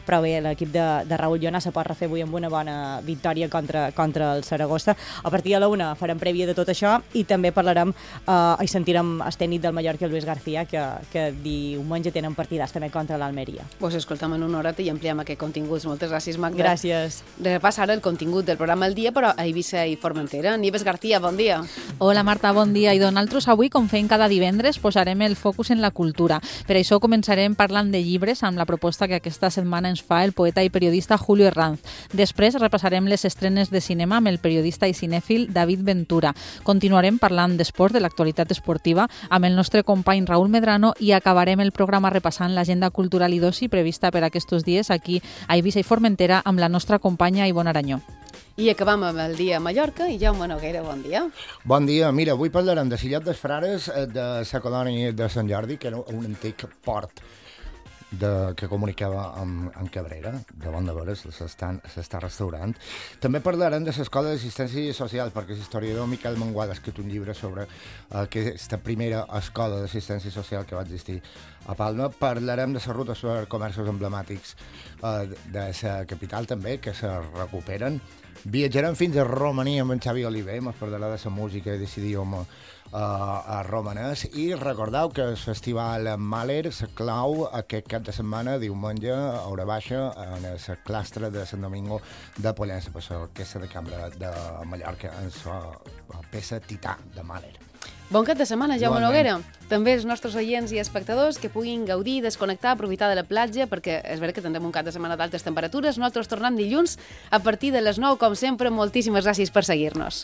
però bé, l'equip de Raúl Llona se pot refer avui amb una bona victòria contra el Saragossa. A partir de la 1 farem prèvia de tot això i també parlarem i sentirem el tècnic del Mallorca, el Luis García, que diumenge tenen partidars també contra l'Almeria. Vos escoltam en una horeta i ampliem aquest contingut. Moltes gràcies, Magda. Gràcies. Repassa ara el contingut del programa El Dia, però a Eivissa i Formentera. Nieves García, bon dia. Hola Marta, bon dia. I nosaltres avui, com fem cada divendres, posarem el focus en la cultura. Per això començarem parlant de llibres amb la proposta que aquesta setmana ens fa el poeta i periodista Julio Herranz. Després repassarem les estrenes de cinema amb el periodista i cinèfil David Ventura. Continuarem parlant d'esport, de l'actualitat esportiva, amb el nostre company Raúl Medrano i acabarem el programa repassant l'agenda cultural i d'oci prevista per aquests dies aquí a Eivissa i Formentera amb la nostra companya Ivonne Aranyó. I acabam amb el dia a Mallorca i Jaume Noguera, bon dia. Bon dia. Mira, avui parlarem de Sillet dels Frares, de la colònia de Sant Jordi, que era un antic port que comunicava amb Cabrera, de bon de veres, s'està restaurant. També parlarem de l'Escola d'Assistència Social, perquè l'historiador Miquel Mangual ha escrit un llibre sobre aquesta primera escola d'assistència social que va existir a Palma. Parlarem de les rutes per comerços emblemàtics de la capital també, que se recuperen. Viatjarem fins a Romania amb en Xavi Oliver, ens parlarà de la música i de l'idioma romanès, i recordeu que el festival Mahler s'aclau aquest cap de setmana, diumenge, a hora baixa, en el clastre de Sant Domingo de Pollença, per l'Orquestra de Cambra de Mallorca, en la peça Tità de Mahler. Bon cap de setmana, Jaume Noguera. També els nostres oients i espectadors que puguin gaudir, desconnectar, aprofitar de la platja, perquè és veritat que tindrem un cap de setmana d'altes temperatures. Nosaltres tornem dilluns a partir de les 9, com sempre. Moltíssimes gràcies per seguir-nos.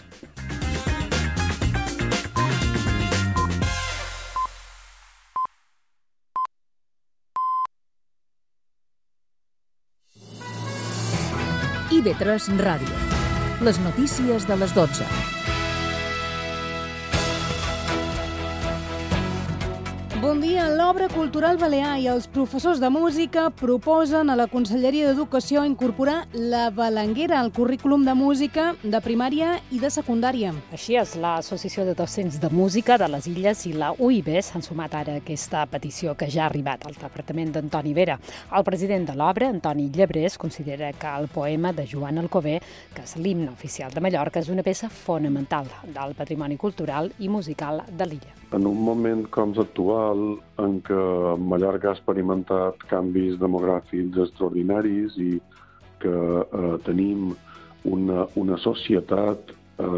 IB3 Ràdio. Les notícies de les 12. Bon dia. L'Obra Cultural Balear i els professors de música proposen a la Conselleria d'Educació incorporar la balanguera al currículum de música de primària i de secundària. Així és, l'Associació de Docents de Música de les Illes i la UIB s'han sumat ara a aquesta petició que ja ha arribat al departament d'Antoni Vera. El president de l'obra, Antoni Llebrés, considera que el poema de Joan Alcover, que és l'himne oficial de Mallorca, és una peça fonamental del patrimoni cultural i musical de l'illa. En un moment com l'actual, en què Mallorca ha experimentat canvis demogràfics extraordinaris i que tenim una societat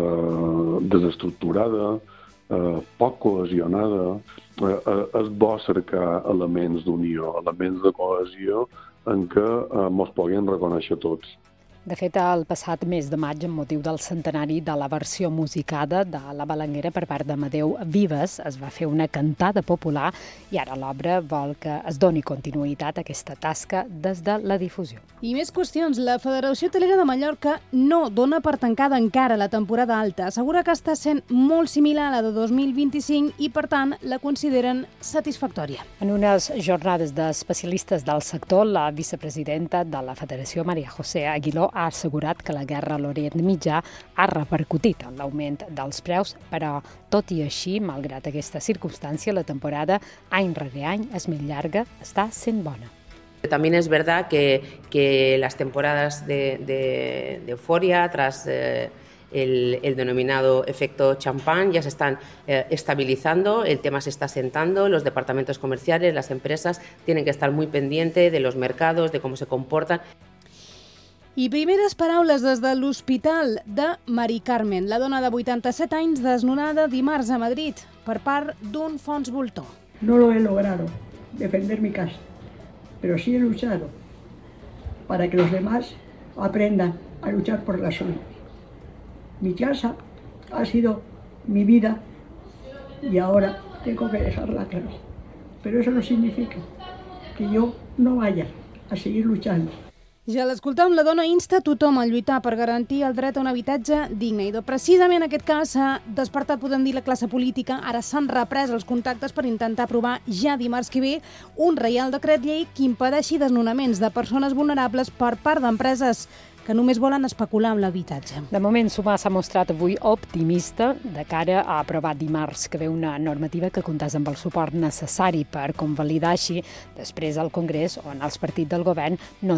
desestructurada, poc cohesionada, és bo cercar elements d'unió, elements de cohesió en què ens puguem reconèixer tots. De fet, el passat mes de maig, amb motiu del centenari de la versió musicada de la balanguera per part d'Amadeu Vives, es va fer una cantada popular i ara l'obra vol que es doni continuïtat a aquesta tasca des de la difusió. I més qüestions. La Federació Hotelera de Mallorca no dona per tancada encara la temporada alta. Assegura que està sent molt similar a la de 2025 i, per tant, la consideren satisfactòria. En unes jornades d'especialistes del sector, la vicepresidenta de la Federació, Maria José Aguiló, ha assegurat que la guerra a l'Orient Mitjà ha repercutit en l'augment dels preus, però, tot i així, malgrat aquesta circunstància, la temporada, any rere any, és més llarga, està sent bona. También es verdad que las temporadas de euforia tras el denominado efecto champán ya se están estabilizando, el tema se está asentando, los departamentos comerciales, las empresas tienen que estar muy pendientes de los mercados, de cómo se comportan. I primeres paraules des de l'Hospital de Mari Carmen, la dona de 87 anys desnonada dimarts a Madrid per part d'un fons voltor. No lo he logrado, defender mi casa, pero sí he luchado para que los demás aprendan a luchar por la suya. Mi casa ha sido mi vida y ahora tengo que dejarla clara. Pero eso no significa que yo no vaya a seguir luchando. Ja l'escoltàvem, la dona insta tothom a lluitar per garantir el dret a un habitatge digne. I precisament en aquest cas s'ha despertat, podem dir, la classe política. Ara s'han reprès els contactes per intentar aprovar ja dimarts que ve un reial decret llei que impedeixi desnonaments de persones vulnerables per part d'empreses que només volen especular amb l'habitatge. De moment, Sumar s'ha mostrat avui optimista de cara a aprovar dimarts que ve una normativa que comptés amb el suport necessari per convalidar així després al Congrés, on els partits del govern no